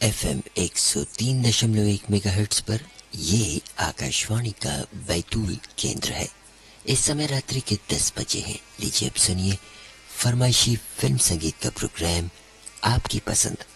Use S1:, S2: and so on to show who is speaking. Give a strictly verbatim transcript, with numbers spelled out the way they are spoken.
S1: F M एक सौ तीन दशमलव एक मेगाहर्ट्ज पर ये आकाशवाणी का बैतूल केंद्र है। इस समय रात्रि के दस बजे हैं। लीजिए अब सुनिए फरमाइशी फिल्म संगीत का प्रोग्राम आपकी पसंद